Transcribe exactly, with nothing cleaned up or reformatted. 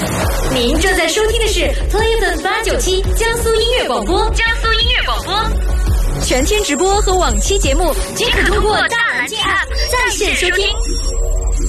您正在收听的是 Play F M 八九七江苏音乐广播，江苏音乐广播，全天直播和往期节目均可通过大蓝鲸 App 在线收听。